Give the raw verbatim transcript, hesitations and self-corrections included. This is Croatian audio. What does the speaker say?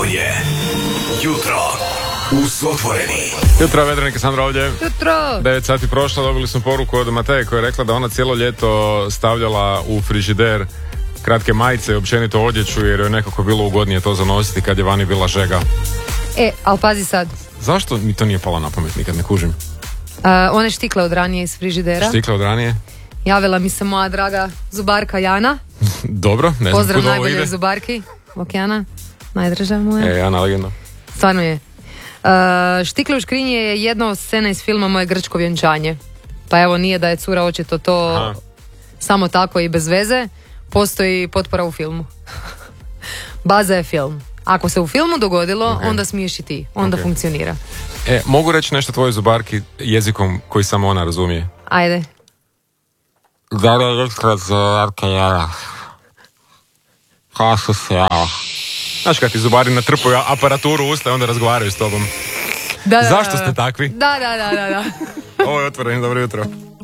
je Jutro uz Otvoreni. Jutro, Vedrenik i Sandra ovdje. Jutro. devet sati prošlo, dobili smo poruku od Mateje koja je rekla da ona cijelo ljeto stavljala u frižider kratke majice i općenito odjeću jer je nekako bilo ugodnije to zanositi kad je vani bila žega. E, ali pazi sad. Zašto mi to nije palo na pamet, nikad ne kužim? Uh, one štikle od ranije iz frižidera. Štikle od ranije? Javila mi se moja draga zubarka Jana. Dobro, ne znam Pozdrav kud ovo najbolje ide. zubarki. Bok Jana, najdraža moja. E, Jana, legenda. Stvarno je. Uh, štikle u škrinji je jedna od scena iz filma Moje grčko vjenčanje. Pa evo, nije da je cura očito to Aha. samo tako i bez veze. Postoji potpora u filmu. Baza je film. Ako se u filmu dogodilo, Okay. onda smiješ i ti. Onda Okay. funkcionira. E, mogu reći nešto tvojoj zubarki jezikom koji samo ona razumije? Ajde. Da li je ekstra zubarka Jana? Kako se java? Znaš kad ti zubari natrpaju aparaturu u usta i onda razgovaraju s tobom. Da, da, Zašto da, da. ste takvi? Da, da, da, da, da. Ovo je Otvoreni, dobro jutro.